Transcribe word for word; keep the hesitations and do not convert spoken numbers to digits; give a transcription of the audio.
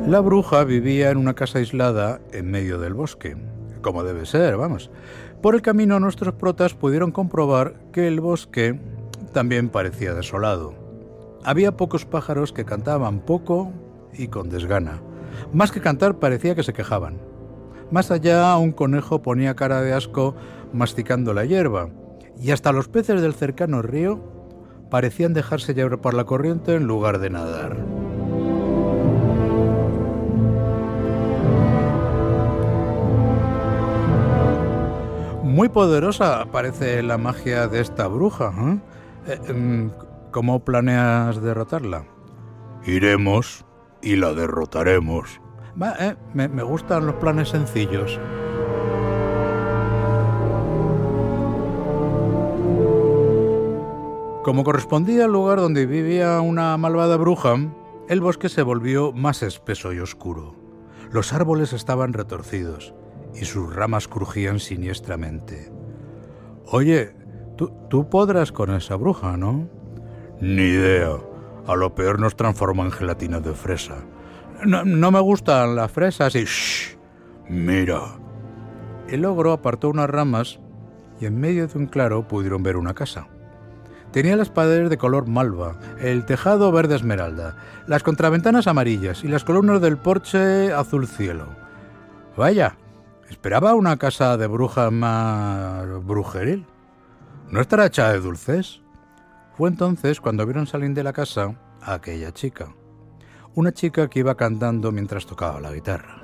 La bruja vivía en una casa aislada en medio del bosque, como debe ser, vamos. Por el camino nuestros protas pudieron comprobar que el bosque también parecía desolado. Había pocos pájaros que cantaban poco y con desgana. Más que cantar parecía que se quejaban. Más allá un conejo ponía cara de asco masticando la hierba, y hasta los peces del cercano río parecían dejarse llevar por la corriente en lugar de nadar. Muy poderosa parece la magia de esta bruja, ¿eh? Eh, ¿Cómo planeas derrotarla? Iremos y la derrotaremos. Va, eh, me, me gustan los planes sencillos. Como correspondía al lugar donde vivía una malvada bruja, el bosque se volvió más espeso y oscuro. Los árboles estaban retorcidos y sus ramas crujían siniestramente. Oye, tú, tú podrás con esa bruja, ¿no? Ni idea. A lo peor nos transforma en gelatina de fresa. No, no me gustan las fresas y... ¡Shh! Mira. El ogro apartó unas ramas y en medio de un claro pudieron ver una casa. Tenía las paredes de color malva, el tejado verde esmeralda, las contraventanas amarillas y las columnas del porche azul cielo. Vaya, esperaba una casa de bruja más brujeril. ¿No estará hecha de dulces? Fue entonces cuando vieron salir de la casa a aquella chica. Una chica que iba cantando mientras tocaba la guitarra.